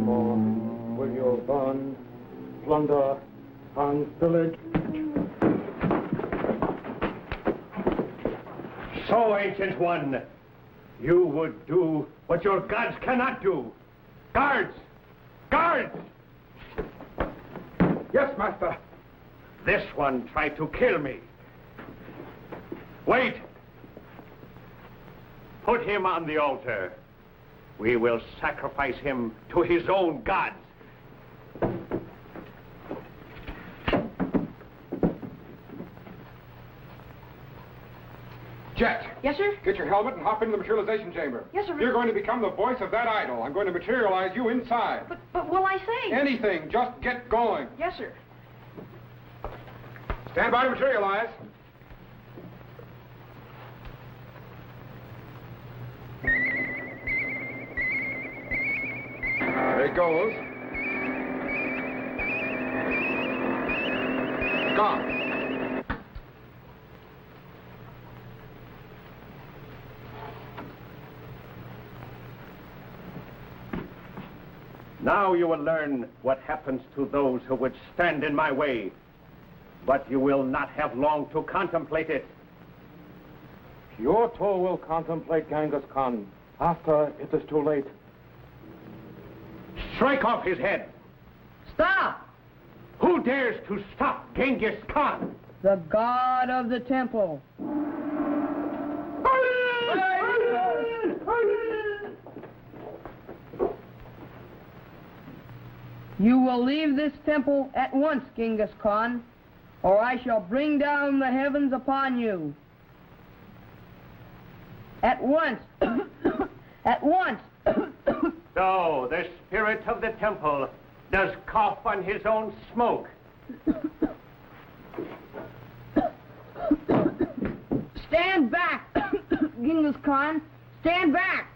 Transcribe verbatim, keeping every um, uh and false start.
more will you burn, plunder, and pillage. So, Ancient One, you would do what your gods cannot do. Guards! Guards! Yes, Master. This one tried to kill me. Wait! Put him on the altar. We will sacrifice him to his own gods. Jet. Yes, sir? Get your helmet and hop into the materialization chamber. Yes, sir. You're going to become the voice of that idol. I'm going to materialize you inside. But, but will I sing? Anything. Just get going. Yes, sir. Stand by to materialize. There it goes. Gone. Now you will learn what happens to those who would stand in my way. But you will not have long to contemplate it. Your toe will contemplate Genghis Khan after it is too late. Strike off his head. Stop! Who dares to stop Genghis Khan? The god of the temple. You will leave this temple at once, Genghis Khan, or I shall bring down the heavens upon you. At once. At once. So, the spirit of the temple does cough on his own smoke. Stand back, Genghis Khan. Stand back.